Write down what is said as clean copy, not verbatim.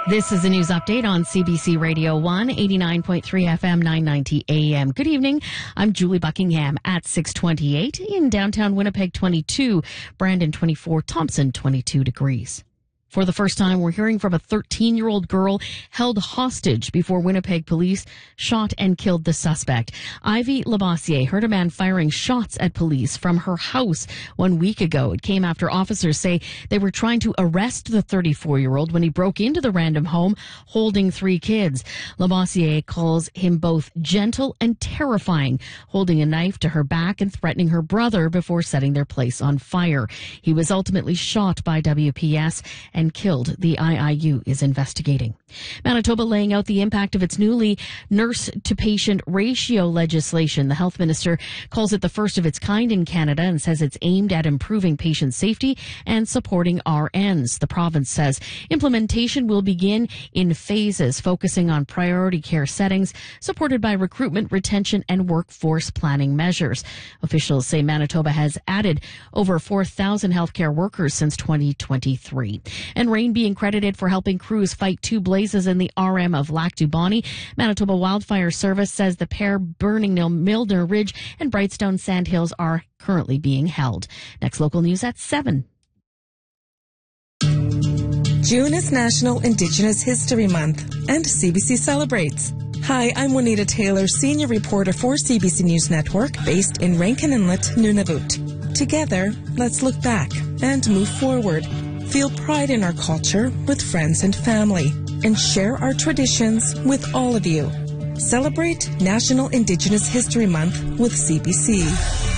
This is a news update on CBC Radio 1, 89.3 FM, 990 AM. Good evening. I'm Julie Buckingham at 628 in downtown Winnipeg, 22, Brandon, 24, Thompson, 22 degrees. For the first time, we're hearing from a 13-year-old girl held hostage before Winnipeg police shot and killed the suspect. Ivy Labossiere heard a man firing shots at police from her house 1 week ago. It came after officers say they were trying to arrest the 34-year-old when he broke into the random home holding 3 kids. Labossiere calls him both gentle and terrifying, holding a knife to her back and threatening her brother before setting their place on fire. He was ultimately shot by WPS and killed. The IIU is investigating. Manitoba laying out the impact of its newly nurse-to-patient ratio legislation. The health minister calls it the first of its kind in Canada and says it's aimed at improving patient safety and supporting RNs. The province says implementation will begin in phases, focusing on priority care settings, supported by recruitment, retention, and workforce planning measures. Officials say Manitoba has added over 4,000 healthcare workers since 2023. And rain being credited for helping crews fight 2 blazes in the RM of Lac du Bonnet. Manitoba Wildfire Service says the pair burning near Milner Ridge and Brightstone Sandhills are currently being held. Next local news at 7. June is National Indigenous History Month, and CBC celebrates. Hi, I'm Juanita Taylor, senior reporter for CBC News Network, based in Rankin Inlet, Nunavut. Together, let's look back and move forward. Feel pride in our culture with friends and family, and share our traditions with all of you. Celebrate National Indigenous History Month with CBC.